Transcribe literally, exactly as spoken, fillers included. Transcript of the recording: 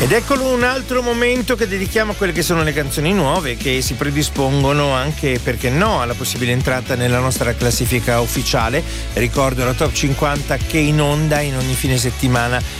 Ed eccolo un altro momento che dedichiamo a quelle che sono le canzoni nuove che si predispongono anche, perché no, alla possibile entrata nella nostra classifica ufficiale. Ricordo la Top cinquanta che in onda in ogni fine settimana